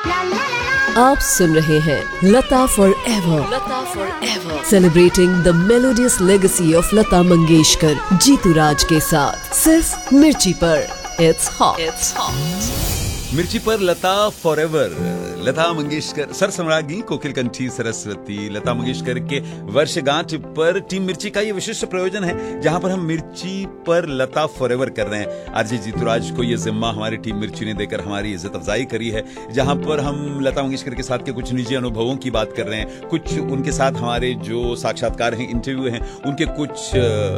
आप सुन रहे हैं लता for ever, celebrating the melodious legacy of Lata Mangeshkar, Jitu राज के साथ, सिर्फ मिर्ची पर। It's hot. मिर्ची पर लता फॉरएवर, लता मंगेशकर सरसम्राज्ञी कोकिल कंठी सरस्वती लता मंगेशकर के वर्षगांठ पर टीम मिर्ची का ये विशिष्ट प्रयोजन है, जहां पर हम मिर्ची पर लता फॉरएवर कर रहे हैं। आरजे जीतू राज को ये जिम्मा हमारी टीम मिर्ची ने देकर हमारी इज्जत अफजाई करी है, जहां पर हम लता मंगेशकर के साथ के कुछ निजी अनुभवों की बात कर रहे हैं, कुछ उनके साथ हमारे जो साक्षात्कार हैं, इंटरव्यू हैं, उनके कुछ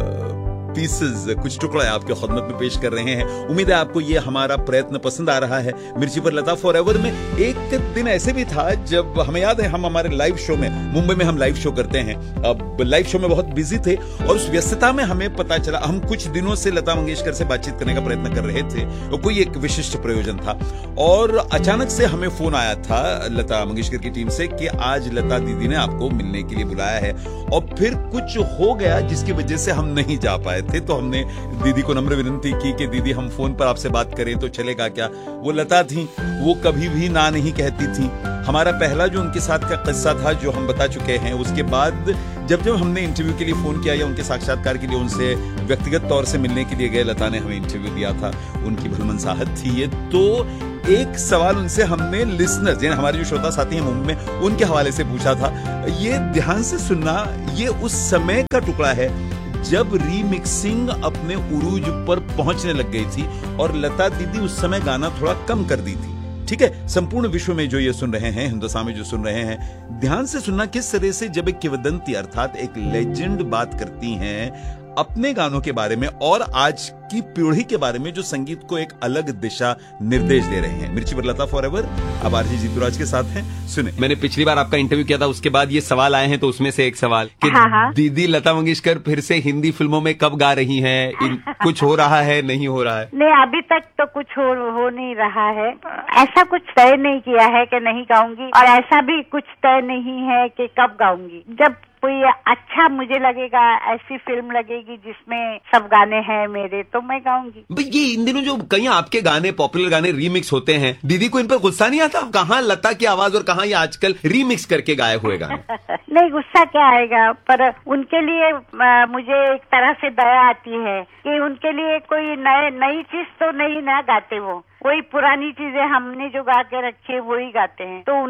पीसेस, कुछ टुकड़े आपके खिदमत में पेश कर रहे हैं। उम्मीद है आपको ये हमारा प्रयत्न पसंद आ रहा है। मिर्ची पर लता फॉरएवर में एक दिन ऐसे भी था जब हमें याद है, हम हमारे लाइव शो में, मुंबई में हम लाइव शो करते हैं, अब लाइव शो में बहुत बिजी थे और उस व्यस्तता में हमें पता चला, हम कुछ दिनों से लता मंगेशकर से बातचीत करने का प्रयत्न कर रहे थे और कोई एक विशिष्ट प्रयोजन था और अचानक से हमें फोन आया था लता मंगेशकर की टीम से कि आज लता दीदी ने आपको मिलने के लिए बुलाया है। और फिर कुछ हो गया जिसकी वजह से हम नहीं जा पाए थे, तो हमने दीदी को नम्र विनती की कि दीदी हम फोन पर आपसे बात करें तो चलेगा क्या। वो लता थी, वो कभी भी ना नहीं कहती थी। हमारा पहला जो उनके साथ का किस्सा था जो हम बता चुके हैं, उसके बाद जब हमने इंटरव्यू के लिए फोन किया या उनके साक्षात्कार के लिए उनसे व्यक्तिगत तौर से मिलने के लिए गए, लता ने हमें इंटरव्यू दिया था, उनकी भलमनसाहत थी ये। तो एक सवाल उनसे हमने लिसनर्स, यानी हमारे जो श्रोता साथी हैं मुंबई में, उनके हवाले से पूछा था। ये ध्यान से सुनना, ये उस समय का टुकड़ा है जब रीमिक्सिंग अपने उरूज पर पहुंचने लग गई थी और लता दीदी उस समय गाना थोड़ा कम कर दी थी। ठीक है, संपूर्ण विश्व में जो ये सुन रहे हैं, हिंदुस्तान में जो सुन रहे हैं, ध्यान से सुनना किस तरह से जब एक किंवदंती अर्थात एक लेजेंड बात करती हैं अपने गानों के बारे में और आज की पीढ़ी के बारे में जो संगीत को एक अलग दिशा निर्देश दे रहे हैं। मिर्ची पर लता फॉरएवर, अब आरजे जीतू राज के साथ हैं। सुने, मैंने पिछली बार आपका इंटरव्यू किया था, उसके बाद ये सवाल आए हैं, तो उसमें से एक सवाल कि दीदी लता मंगेशकर फिर से हिंदी फिल्मों में कब गा रही हैं? कुछ हो रहा है, नहीं हो रहा है? नहीं, अभी तक तो कुछ हो नहीं रहा है। ऐसा कुछ तय नहीं किया है कि नहीं गाऊंगी और ऐसा भी कुछ तय नहीं है कि कब गाऊंगी। जब कोई अच्छा मुझे लगेगा, ऐसी फिल्म लगेगी जिसमें सब गाने हैं मेरे, तो मैं गाऊंगी। भाई ये इन दिनों जो कहीं आपके गाने, पॉपुलर गाने रीमिक्स होते हैं, दीदी को इन पर गुस्सा नहीं आता? कहाँ लता की आवाज और कहाँ ये आजकल रीमिक्स करके गाए हुए गाने? नहीं, गुस्सा क्या आएगा, पर उनके लिए मुझे एक तरह से दया आती है कि उनके लिए कोई नई चीज तो नहीं ना गाते, वो वही पुरानी चीजें हमने जो गा के रखी है वही गाते हैं, तो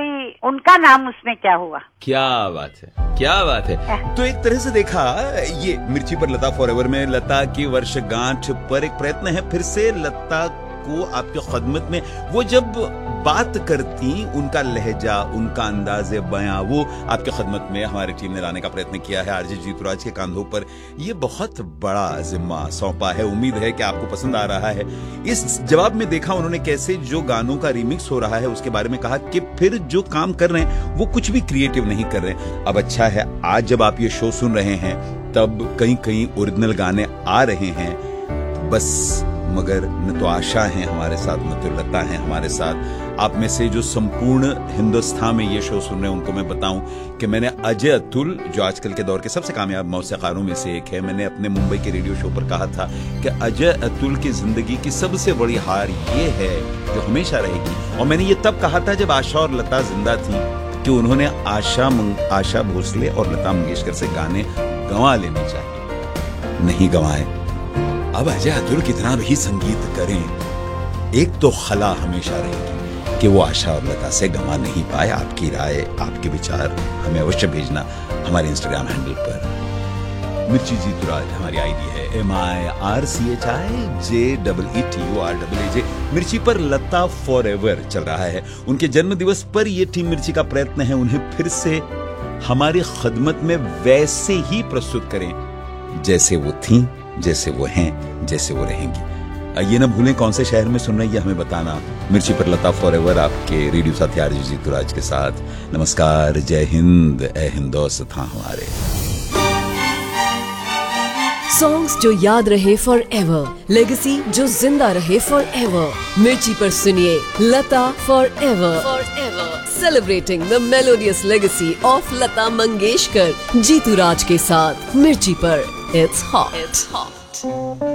उनका नाम उसमें क्या हुआ। क्या बात है, क्या बात है। तो एक तरह से देखा, ये मिर्ची पर लता फॉरएवर में लता की वर्षगांठ पर एक प्रयत्न है फिर से लता को आपके खिदमत में, वो जब बात करती, उनका लहजा, उनका अंदाज़े बयां, वो आपके खिदमत में हमारी टीम ने लाने का प्रयत्न किया है। आरजे जीतू राज के कांधों पर ये बहुत बड़ा जिम्मा सौंपा है। उम्मीद है कि आपको पसंद आ रहा है। इस जवाब में देखा उन्होंने कैसे जो गानों का रीमिक्स हो रहा है उसके बारे में कहा कि फिर जो काम कर रहे हैं वो कुछ भी क्रिएटिव नहीं कर रहे। अब अच्छा है, आज जब आप ये शो सुन रहे हैं तब कहीं कहीं ओरिजिनल गाने आ रहे हैं, बस मगर न तो आशा है हमारे साथ, न तो लता है हमारे साथ। आप में से जो संपूर्ण हिंदुस्तान में ये शो सुन रहे हैं उनको मैं बताऊं कि मैंने अजय अतुल, जो आजकल के दौर के सबसे कामयाब मौसीकारों में से एक है, मैंने अपने मुंबई के रेडियो शो पर कहा था कि अजय अतुल की जिंदगी की सबसे बड़ी हार ये है जो हमेशा रहेगी। और मैंने ये तब कहा था जब आशा और लता जिंदा थी कि उन्होंने आशा भोसले और लता मंगेशकर से गाने गंवा लेने चाहिए, नहीं गंवाए। अब अजय अतुल कितना भी संगीत करें, एक तो खला हमेशा रहेगी कि वो आशा और लता से गंवा नहीं पाए। आपकी राय, आपके विचार हमें अवश्य भेजना हमारे इंस्टाग्राम हैंडल पर। मिर्ची जीतू राज हमारी आईडी है, MIRCHIJEETURAAJ। मिर्ची पर लता फॉरएवर चल रहा है। उनके जन्म दिवस पर यह टीम मिर्ची का प्रयत्न है उन्हें फिर से हमारी खिदमत में वैसे ही प्रस्तुत करें जैसे वो थीं, जैसे वो हैं, जैसे वो रहेंगी। ये ना भूलें कौन से शहर में सुन रहे हैं ये हमें बताना। मिर्ची पर लता फॉरएवर आपके रेडियो साथी आरजे जीतू राज के साथ। नमस्कार, जय हिंद, ए हिंदुस्तान हमारे। सॉन्ग्स जो याद रहे फॉर एवर, लेगेसी जो जिंदा रहे फॉर एवर। मिर्ची पर सुनिए लता for ever, celebrating the melodious legacy of Lata Mangeshkar, Jitu राज के साथ। मिर्ची पर इट्स हॉट।